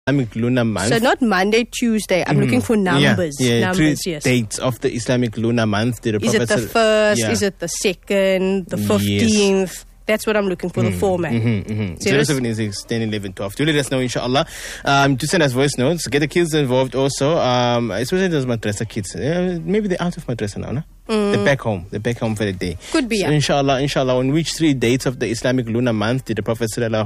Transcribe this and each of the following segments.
Islamic lunar month. So not Monday, Tuesday. I'm looking for numbers. Numbers, yes. Dates of the Islamic lunar month. Is it the 1st? Is it the 2nd? The 15th? Yes. That's what I'm looking for, the format. 076 10 11 12. Do let us know, inshallah. To send us voice notes. Get the kids involved also. Especially those madrasa kids. Maybe they're out of madrasa now, no? They're back home. They're back home for the day. Could be, so inshallah, on which 3 dates of the Islamic lunar month did the Prophet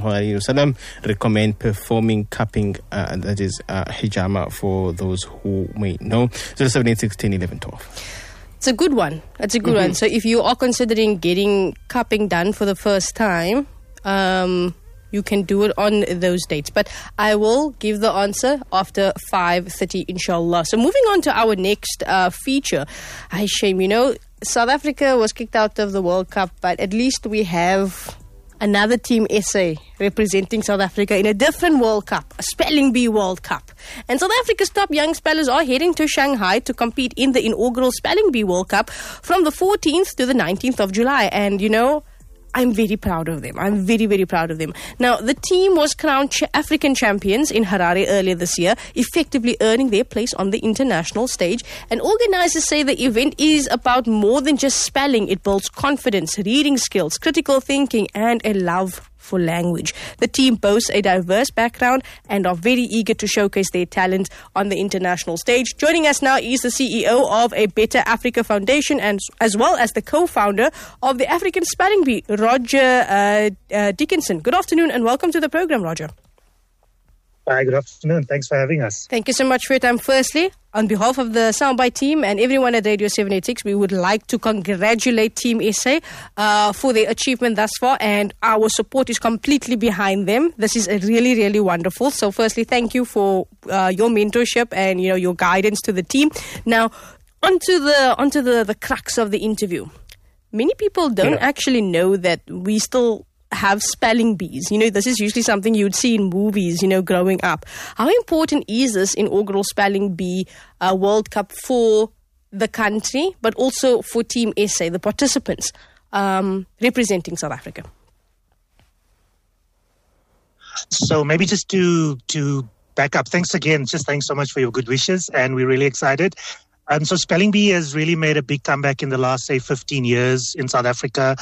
ﷺ recommend performing cupping, that is hijama, for those who may know? 078 10 11 12. It's a good one. So if you are considering getting cupping done for the first time, you can do it on those dates. But I will give the answer after 5:30, inshallah. So moving on to our next feature. Shame, South Africa was kicked out of the World Cup, but at least we have another Team SA representing South Africa in a different World Cup, a Spelling Bee World Cup. And South Africa's top young spellers are heading to Shanghai to compete in the inaugural Spelling Bee World Cup from the 14th to the 19th of July. And, I'm very proud of them. I'm very, very proud of them. Now, the team was crowned African champions in Harare earlier this year, effectively earning their place on the international stage. And organizers say the event is about more than just spelling. It builds confidence, reading skills, critical thinking, and a love for language. The team boasts a diverse background and are very eager to showcase their talent on the international stage. Joining us now is the CEO of a Better Africa Foundation and as well as the co-founder of the African Spelling Bee, Roger Dickinson. Good afternoon and welcome to the program, Roger. Hi, good afternoon. Thanks for having us. Thank you so much for your time. Firstly, on behalf of the Soundbite team and everyone at Radio 786, we would like to congratulate Team SA for their achievement thus far, and our support is completely behind them. This is really, really wonderful. So firstly, thank you for your mentorship and your guidance to the team. Now, onto the crux of the interview. Many people don't actually know that we still have spelling bees. This is usually something you'd see in movies, growing up. How important is this inaugural Spelling Bee World Cup for the country, but also for Team SA, the participants representing South Africa? So maybe just to back up, thanks so much for your good wishes, and we're really excited. So Spelling Bee has really made a big comeback in the last, 15 years in South Africa.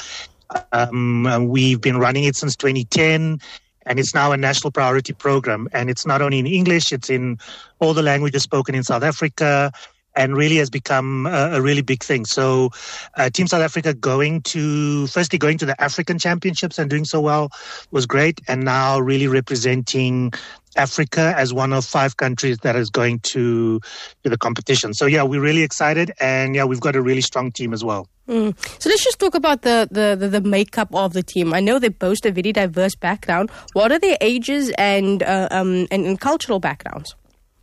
We've been running it since 2010, and it's now a national priority program. And it's not only in English, it's in all the languages spoken in South Africa, and really has become a really big thing. So Team South Africa going to the African Championships and doing so well was great, and now really representing Africa as one of 5 countries that is going to the competition. So we're really excited, and we've got a really strong team as well. So let's just talk about the makeup of the team. I know they boast a very diverse background. What are their ages and cultural backgrounds?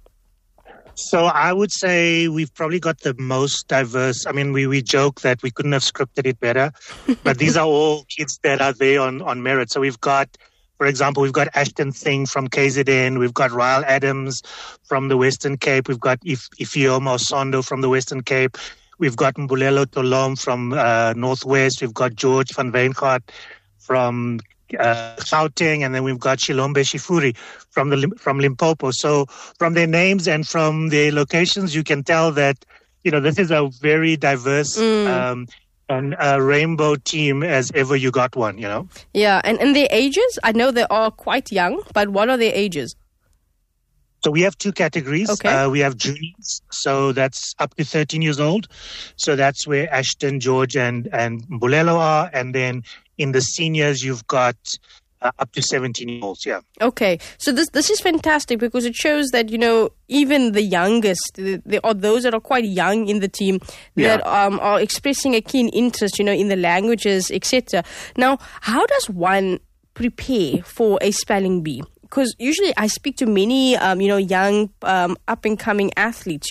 So I would say we've probably got the most diverse. I mean, we joke that we couldn't have scripted it better, but these are all kids that are there on merit. So we've got, for example, we've got Ashton Singh from KZN. We've got Ryle Adams from the Western Cape. We've got Ifeoma Osondo from the Western Cape. We've got Mbulelo Tolom from Northwest. We've got George van Wijngaard from Gauteng, and then we've got Shilombe Shifuri from Limpopo. So from their names and from their locations, you can tell that this is a very diverse and a rainbow team as ever you got one. Yeah, and their ages, I know they are quite young, but what are their ages? So we have 2 categories. Okay. We have juniors, so that's up to 13 years old. So that's where Ashton, George, and Mbulelo are. And then in the seniors, you've got up to 17-year-olds. Yeah. Okay. So this is fantastic because it shows that even the youngest, there are those that are quite young in the team that are expressing a keen interest, in the languages, etc. Now, how does one prepare for a spelling bee? Because usually I speak to many, young, up-and-coming athletes,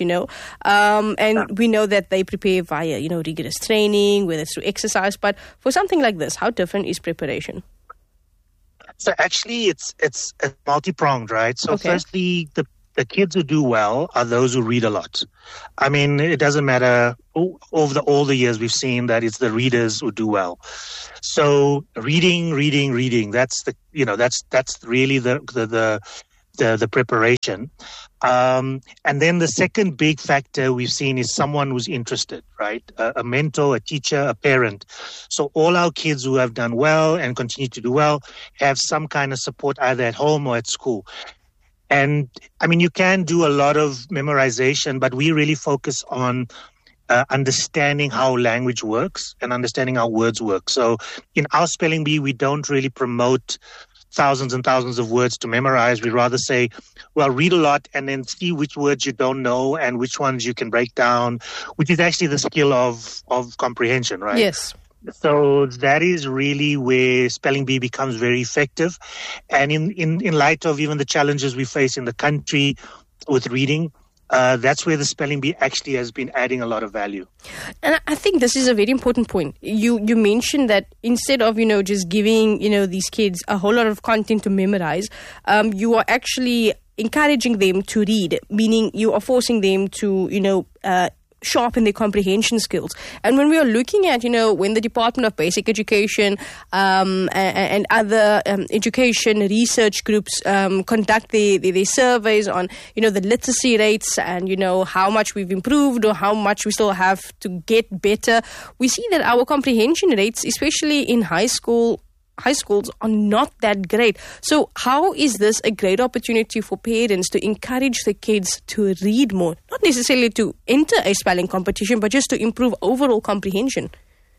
and we know that they prepare via, rigorous training, whether it's through exercise. But for something like this, how different is preparation? So actually, it's multi-pronged, right? So firstly, the kids who do well are those who read a lot. I mean, it doesn't matter. Over all the years, we've seen that it's the readers who do well. So reading. That's really the the preparation. And then the second big factor we've seen is someone who's interested, right? A mentor, a teacher, a parent. So all our kids who have done well and continue to do well have some kind of support either at home or at school. And I mean, you can do a lot of memorization, but we really focus on understanding how language works and understanding how words work. So in our spelling bee, we don't really promote thousands and thousands of words to memorize. We rather say, well, read a lot and then see which words you don't know and which ones you can break down, which is actually the skill of comprehension, right? Yes. So that is really where spelling bee becomes very effective. And in light of even the challenges we face in the country with reading, that's where the spelling bee actually has been adding a lot of value. And I think this is a very important point. You mentioned that instead of, just giving, these kids a whole lot of content to memorize, you are actually encouraging them to read, meaning you are forcing them to, sharpen their comprehension skills. And when we are looking at, when the Department of Basic Education and other education research groups conduct their surveys on, the literacy rates and, how much we've improved or how much we still have to get better, we see that our comprehension rates, especially in high schools, are not that great. So how is this a great opportunity for parents to encourage the kids to read more? Not necessarily to enter a spelling competition, but just to improve overall comprehension.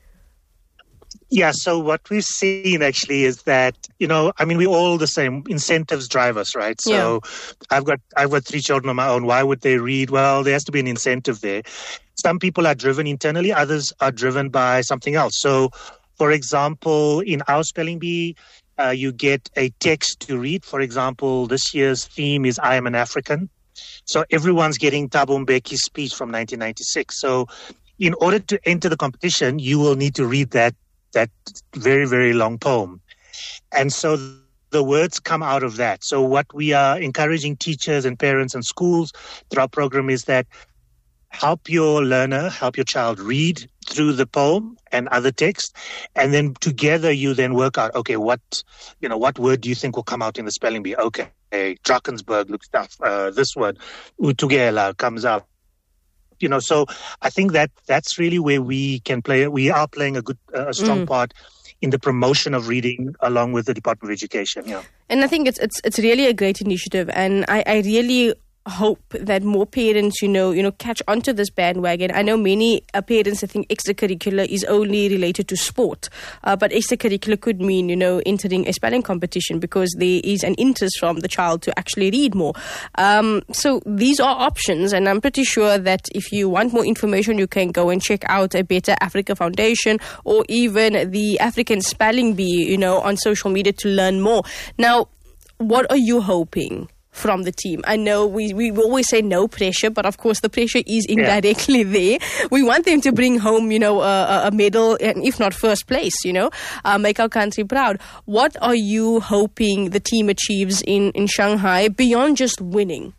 Yeah, so what we've seen actually is that, we're all the same. Incentives drive us, right? So I've got 3 children of my own. Why would they read? Well, there has to be an incentive there. Some people are driven internally, others are driven by something else. So for example, in our spelling bee, you get a text to read. For example, this year's theme is I Am an African. So everyone's getting Thabo Mbeki's speech from 1996. So in order to enter the competition, you will need to read that very, very long poem. And so the words come out of that. So what we are encouraging teachers and parents and schools through our program is that help your child read through the poem and other text, and then together you then work out, okay, what word do you think will come out in the spelling bee? Okay, Drakensberg looks tough. This word, Utugela, comes out. So I think that's really where we can play. We are playing a strong part in the promotion of reading along with the Department of Education. Yeah, and I think it's really a great initiative, and I really hope that more parents, catch onto this bandwagon. I know many parents, I think extracurricular is only related to sport, but extracurricular could mean, entering a spelling competition because there is an interest from the child to actually read more. So these are options, and I'm pretty sure that if you want more information, you can go and check out a Better Africa Foundation or even the African Spelling Bee, on social media to learn more. Now, what are you hoping from the team? I know we always say no pressure, but of course the pressure is indirectly there. We want them to bring home, a medal, and if not first place, make our country proud. What are you hoping the team achieves in Shanghai beyond just winning?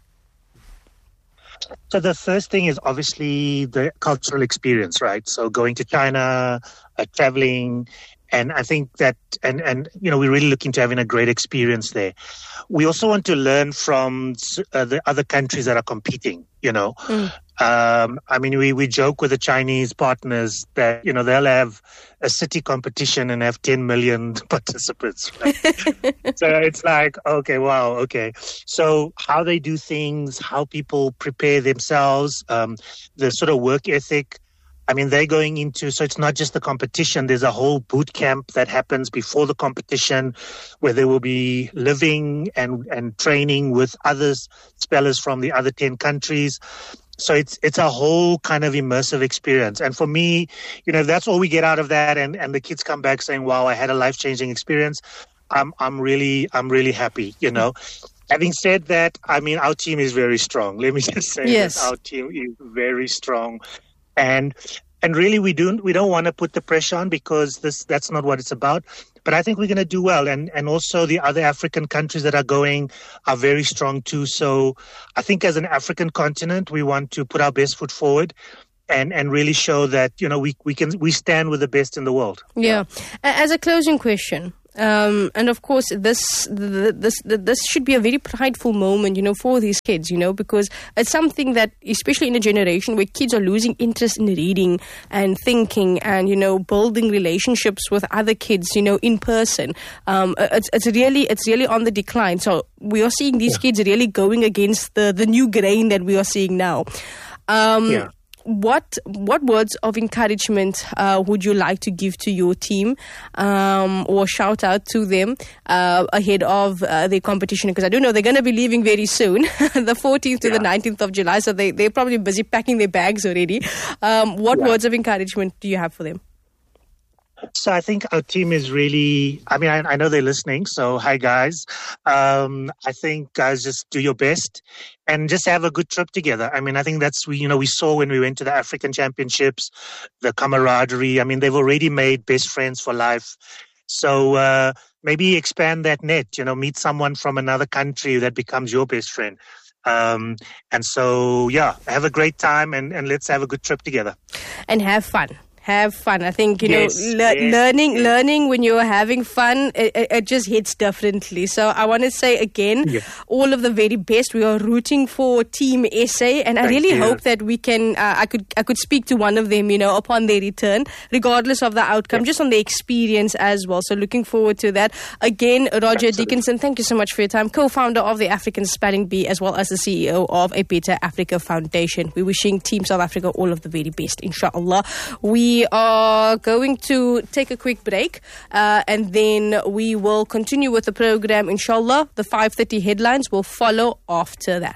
So the first thing is obviously the cultural experience, right? So going to China, traveling. And I think that, and we're really looking to having a great experience there. We also want to learn from the other countries that are competing, we joke with the Chinese partners that, they'll have a city competition and have 10 million participants. Right? So it's like, okay, wow, okay. So how they do things, how people prepare themselves, the sort of work ethic. They're going into, so it's not just the competition. There's a whole boot camp that happens before the competition where they will be living and training with other spellers from the other 10 countries. So it's a whole kind of immersive experience. And for me, if that's all we get out of that and the kids come back saying, wow, I had a life-changing experience, I'm really happy, Having said that, our team is very strong. Let me just say that our team is very strong. And really, we don't want to put the pressure on because that's not what it's about. But I think we're going to do well. And also the other African countries that are going are very strong too. So I think as an African continent, we want to put our best foot forward and really show that, we stand with the best in the world. Yeah. As a closing question, And of course, this should be a very prideful moment, for these kids, because it's something that, especially in a generation where kids are losing interest in reading and thinking and, building relationships with other kids, in person. It's really on the decline. So we are seeing these kids really going against the new grain that we are seeing now. What words of encouragement would you like to give to your team, or shout out to them ahead of their competition? Because I do know they're going to be leaving very soon, the 14th to the 19th of July, so they're probably busy packing their bags already. What words of encouragement do you have for them? So I think our team is really, I know they're listening, so hi guys. I think guys, just do your best and just have a good trip together. I think that's, we saw when we went to the African Championships, the camaraderie. They've already made best friends for life. So maybe expand that net, meet someone from another country that becomes your best friend. And so, have a great time and let's have a good trip together. And have fun. Have fun. I think, learning when you're having fun, it just hits differently. So I want to say again, all of the very best. We are rooting for Team SA, and I really hope that we can, I could speak to one of them, upon their return, regardless of the outcome, just on the experience as well. So looking forward to that. Again, Roger Dickinson, thank you so much for your time. Co-founder of the African Spelling Bee, as well as the CEO of A Better Africa Foundation. We're wishing Team South Africa all of the very best, inshallah. We are going to take a quick break, and then we will continue with the program, inshallah. The 5:30 headlines will follow after that.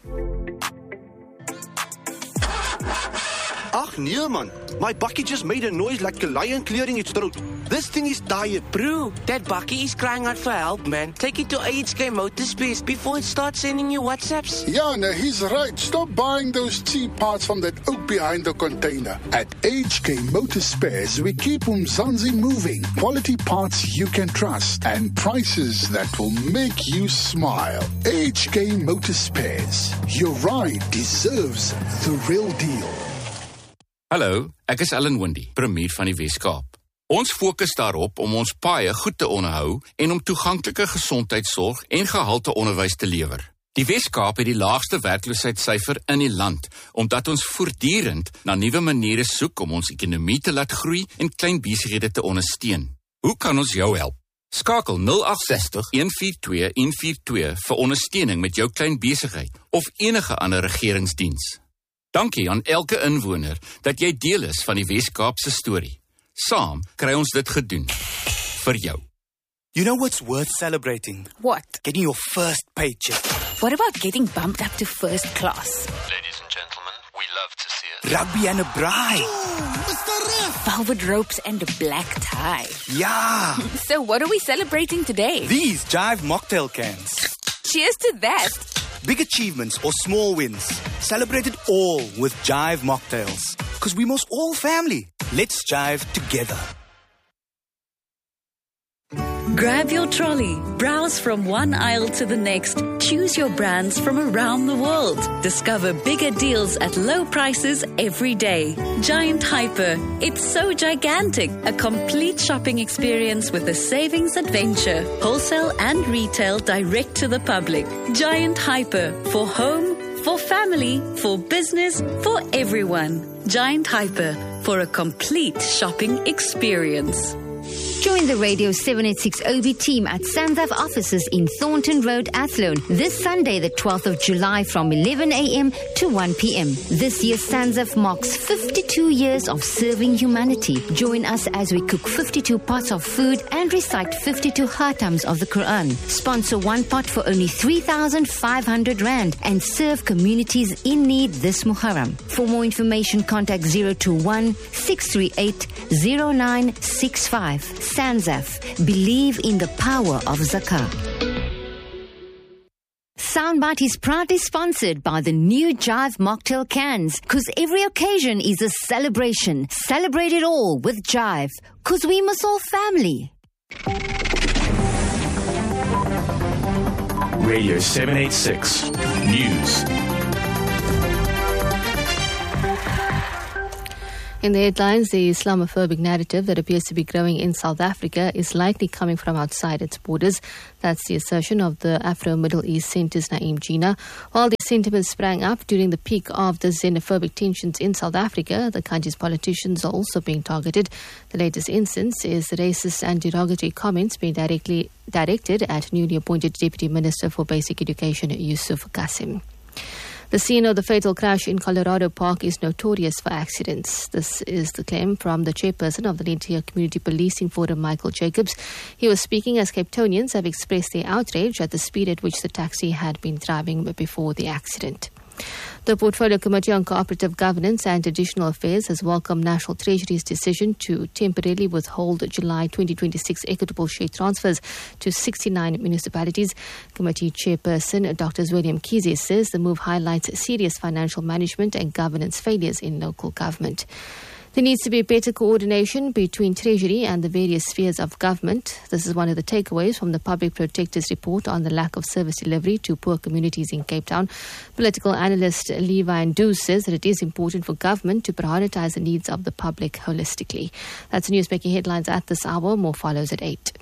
Ach nee man, my bakkie just made a noise like a lion clearing its throat. This thing is tired. Bro, that bakkie is crying out for help, man. Take it to HK Motorspares before it starts sending you WhatsApps. Yeah, no, he's right. Stop buying those cheap parts from that oak behind the container. At HK Motorspares, we keep Umzansi moving. Quality parts you can trust and prices that will make you smile. HK Motorspares. Your ride deserves the real deal. Hallo, ek is Ellen Windy, premier van die Weskaap. Ons fokus daarop om ons paaie goed te onderhou en om toeganklike gesondheidsorg en gehalte onderwys te lewer. Die Weskaap het die laagste werkloosheidssyfer in die land, omdat ons voortdurend na nuwe maniere soek om ons ekonomie te laat groei en klein besighede te ondersteun. Hoe kan ons jou help? Skakel 0860 142 142 vir ondersteuning met jou klein besigheid of enige ander regeringsdiens. Dankie aan elke inwoner dat jy deel is van die Weskaapse storie. Saam kry ons dit gedoen. Vir jou. You know what's worth celebrating? What? Getting your first paycheck. What about getting bumped up to first class? Ladies and gentlemen, we love to see it. Rugby and a braai. Mr. Ref. Velvet ropes and a black tie. Yeah. So what are we celebrating today? These Jive mocktail cans. Cheers to that. Big achievements or small wins. Celebrate it all with Jive mocktails. Because we must all family. Let's jive together. Grab your trolley, browse from one aisle to the next, choose your brands from around the world. Discover bigger deals at low prices every day. Giant Hyper, it's so gigantic. A complete shopping experience with a savings adventure. Wholesale and retail direct to the public. Giant Hyper, for home, for family, for business, for everyone. Giant Hyper, for a complete shopping experience. Join the Radio 786 OB team at Sanzaf offices in Thornton Road, Athlone, this Sunday, the 12th of July from 11 a.m. to 1 p.m. This year's Sanzaf marks 52 years of serving humanity. Join us as we cook 52 pots of food and recite 52 khatams of the Quran. Sponsor one pot for only 3,500 Rand and serve communities in need this Muharram. For more information, contact 021 638 0965. Sanzaf, believe in the power of zakah. Soundbite is proudly sponsored by the new Jive mocktail cans, because every occasion is a celebration. Celebrate it all with Jive, because we must all family. Radio 786 News. In the headlines, the Islamophobic narrative that appears to be growing in South Africa is likely coming from outside its borders. That's the assertion of the Afro-Middle East Centre's Naeem Jinnah. While the sentiment sprang up during the peak of the xenophobic tensions in South Africa, the country's politicians are also being targeted. The latest instance is the racist and derogatory comments being directed at newly appointed Deputy Minister for Basic Education, Yusuf Qasim. The scene of the fatal crash in Colorado Park is notorious for accidents. This is the claim from the chairperson of the Lentier Community Policing Forum, Michael Jacobs. He was speaking as Cape Townians have expressed their outrage at the speed at which the taxi had been driving before the accident. The Portfolio Committee on Cooperative Governance and Traditional Affairs has welcomed National Treasury's decision to temporarily withhold July 2026 equitable share transfers to 69 municipalities. Committee Chairperson Dr. William Kize says the move highlights serious financial management and governance failures in local government. There needs to be better coordination between Treasury and the various spheres of government. This is one of the takeaways from the Public Protector's report on the lack of service delivery to poor communities in Cape Town. Political analyst Levi Ndu says that it is important for government to prioritise the needs of the public holistically. That's news making headlines at this hour. More follows at 8.